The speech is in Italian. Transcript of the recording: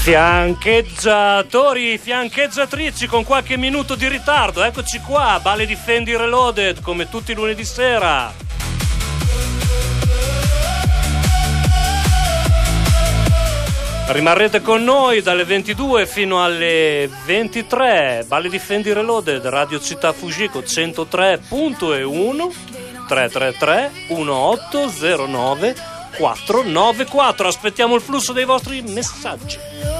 Fiancheggiatori, fiancheggiatrici con qualche minuto di ritardo, eccoci qua, Bale Difendi Reloaded come tutti i lunedì sera. Rimarrete con noi dalle 22 fino alle 23, Bale Difendi Reloaded, Radio Città Fujiko 103.1 333 1809 494. Aspettiamo il flusso dei vostri messaggi.